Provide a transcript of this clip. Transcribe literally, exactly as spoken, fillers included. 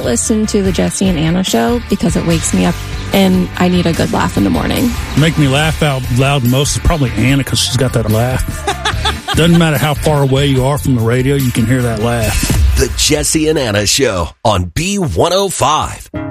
listen to the Jesse and Anna show because it wakes me up and I need a good laugh in the morning. Make me laugh out loud most is probably Anna because she's got that laugh. Doesn't matter how far away you are from the radio, you can hear that laugh. The Jesse and Anna Show on B one oh five.